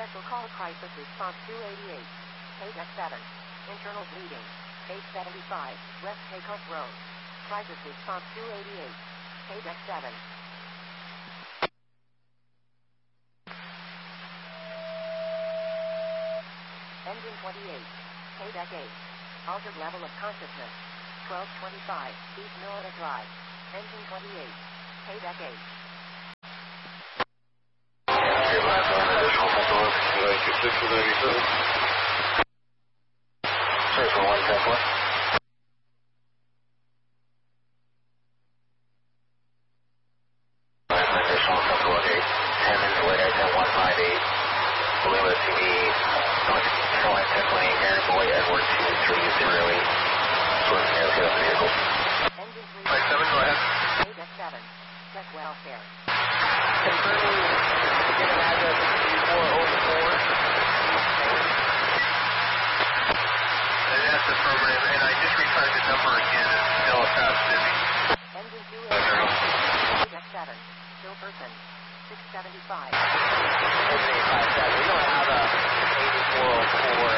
Special call crisis response 288. Paydeck 7. Internal bleeding. 875. West Takeoff Road. Crisis response 288. Paydeck 7. Engine 28. Paydeck 8. Altered level of consciousness. 1225. East Milita Drive. Engine 28. Paydeck 8. Circle 110. Additional Central 8. 10 into Lake 158. Lima TV. North 1020. Aaron Boy Edward 2308. Sort of air field vehicle. Engine 3. 57, go ahead. Paydeck 7. Check welfare. Confirming get an address 3404. That's affirmative, and I just retried the number again. It's still fast busy. Engine 288. Paydeck 7. Still person. 675. Okay, 57. We don't have a 8404.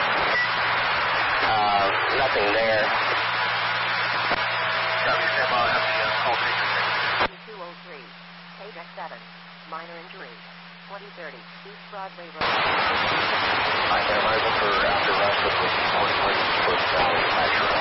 Nothing there. Copy, Sam. I'll have the call taken. 203. Paydeck 7. Minor injury. 2030. East Broadway Road. I can arrival for after rest with the 40 foot valley Metro.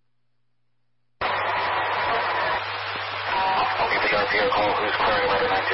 I'll give the RPO call who's clearing about 19.